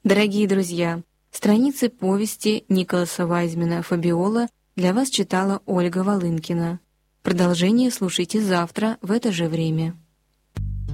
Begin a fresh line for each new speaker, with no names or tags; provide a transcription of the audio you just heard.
Дорогие друзья, страницы повести Николаса Вайзмена «Фабиола» для вас читала Ольга Волынкина. Продолжение слушайте завтра в это же время.